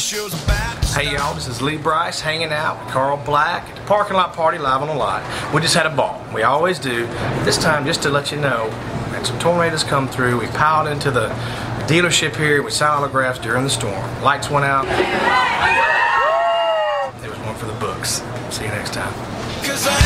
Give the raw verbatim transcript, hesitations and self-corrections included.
Hey y'all, this is Lee Brice hanging out with Carl Black at the Parking Lot Party live on the lot. We just had a ball. We always do. This time, just to let you know, we had some tornadoes come through. We piled into the dealership here. We signed autographs during the storm. Lights went out. There was one for the books. See you next time.